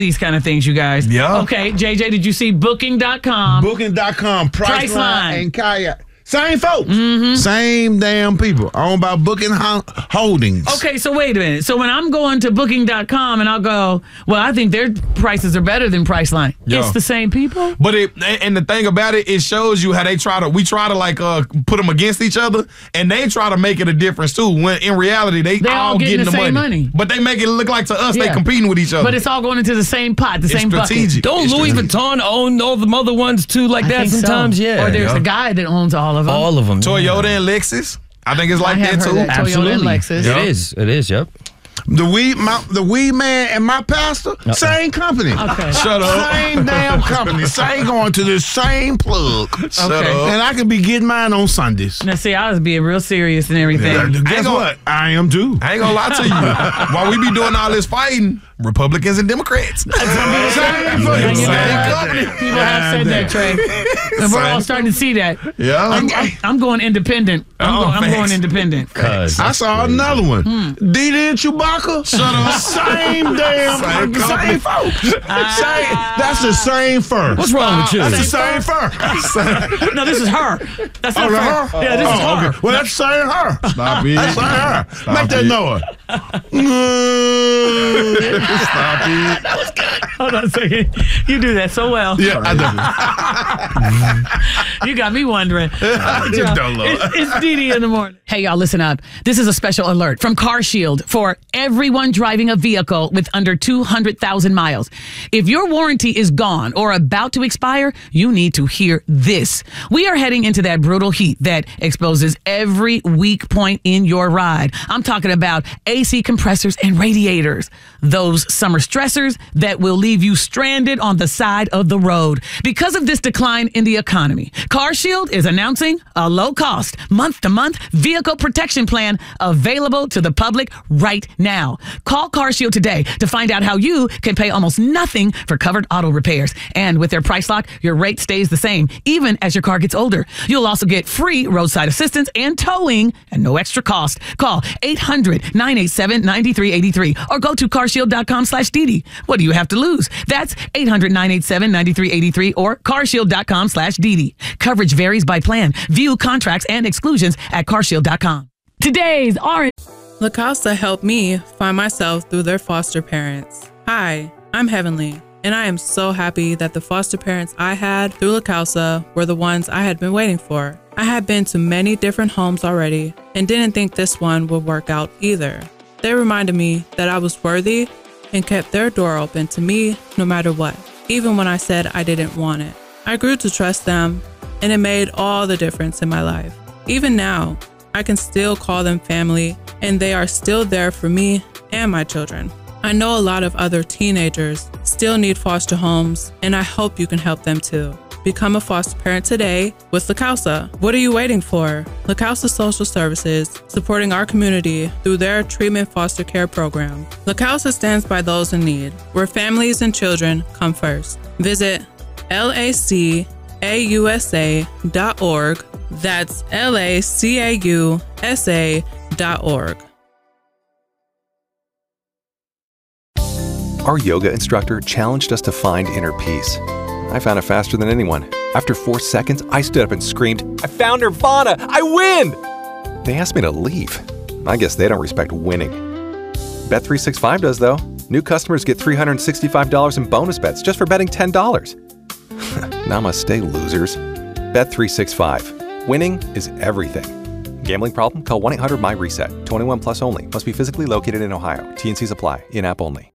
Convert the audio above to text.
these kind of things, you guys. Yeah. Okay, JJ, did you see Booking.com? Booking.com, Priceline, and Kayak. Same folks. Mm-hmm. Same damn people. Owned by Booking Holdings. Okay, so wait a minute. So when I'm going to Booking.com and I'll go, well, I think their prices are better than Priceline. Yeah. It's the same people? But and the thing about it, it shows you how we try to like put them against each other, and they try to make it a difference too. When in reality, they all getting the same money. But they make it look like to us they competing with each other. But it's all going into the same pot, the same strategic. bucket. Don't Louis Vuitton own all the other ones too like that sometimes? So. Yeah. Or there's a guy that owns all of them. All of them. Toyota and Lexus. I think it's like that too. Toyota and Lexus. It is. It is. Yep. The weed man and my pastor, same company. Okay. Shut up. Same damn company. Same going to the same plug. Shut up. And I can be getting mine on Sundays. Now, see, I was being real serious and everything. Guess what? I am too. I ain't gonna lie to you. While we be doing all this fighting, Republicans and Democrats. People have said that, Trey. And we're all starting to see that. Yeah. I'm going independent. I'm going independent. I saw another one. Didi and Chewbacca. Shut up. Same damn same folks. That's the same fur. What's wrong with you? That's the same fur. No, this is her. That's not her. Yeah, this is her. Okay. Well, that's the same her. Stop it. That's the same her. Make that noise. Stop it. That was good. Hold on a second. You do that so well. Yeah, I You got me wondering. It's Didi in the morning. Hey, y'all, listen up. This is a special alert from Car Shield for everyone driving a vehicle with under 200,000 miles. If your warranty is gone or about to expire, you need to hear this. We are heading into that brutal heat that exposes every weak point in your ride. I'm talking about AC compressors and radiators. Those summer stressors that will leave you stranded on the side of the road. Because of this decline in the economy, Car Shield is announcing a low-cost, month-to-month vehicle protection plan available to the public right now. Call Car Shield today to find out how you can pay almost nothing for covered auto repairs. And with their price lock, your rate stays the same, even as your car gets older. You'll also get free roadside assistance and towing and no extra cost. Call 800-987-9383 or go to carshield.com/Didi. What do you have to lose? That's 800-987-9383 or carshield.com/Didi. Coverage varies by plan. View contracts and exclusions at carshield.com. Today's Orange. La Causa helped me find myself through their foster parents. Hi, I'm Heavenly, and I am so happy that the foster parents I had through La Causa were the ones I had been waiting for. I had been to many different homes already and didn't think this one would work out either. They reminded me that I was worthy and kept their door open to me no matter what, even when I said I didn't want it. I grew to trust them, and it made all the difference in my life. Even now, I can still call them family, and they are still there for me and my children. I know a lot of other teenagers still need foster homes, and I hope you can help them too. Become a foster parent today with La Causa. What are you waiting for? La Causa Social Services, supporting our community through their treatment foster care program. La Causa stands by those in need, where families and children come first. Visit LACAUSA.org. That's LACAUSA.org. Our yoga instructor challenged us to find inner peace. I found it faster than anyone. After 4 seconds, I stood up and screamed, "I found Nirvana! I win!" They asked me to leave. I guess they don't respect winning. Bet365 does, though. New customers get $365 in bonus bets just for betting $10. Namaste, losers. Bet365. Winning is everything. Gambling problem? Call 1-800-MY-RESET. 21 plus only. Must be physically located in Ohio. T&Cs apply. In-app only.